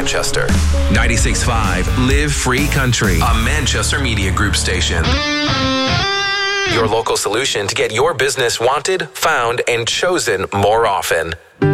Manchester. 96.5 Live Free Country, a Manchester Media Group station. Your local solution to get your business wanted, found, and chosen more often.